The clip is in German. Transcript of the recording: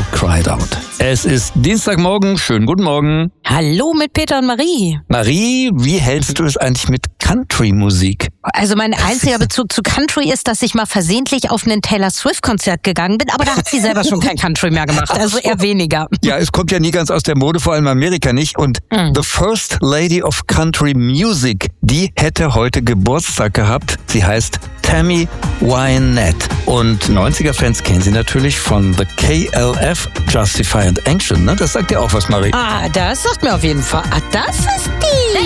Hero Cried Out. Es ist Dienstagmorgen, schönen guten Morgen. Hallo mit Peter und Marie. Marie, wie hältst du es eigentlich mit Country-Musik? Also mein einziger Bezug zu Country ist, dass ich mal versehentlich auf ein Taylor Swift-Konzert gegangen bin, aber da hat sie selber schon kein Country mehr gemacht, also eher weniger. Ja, es kommt ja nie ganz aus der Mode, vor allem in Amerika nicht. Und The First Lady of Country Music, die hätte heute Geburtstag gehabt. Sie heißt Tammy Wynette. Und 90er-Fans kennen sie natürlich von The KLF, Justify and Action. Ne? Das sagt ja auch was, Marie. Das sagt mir auf jeden Fall. Das ist die.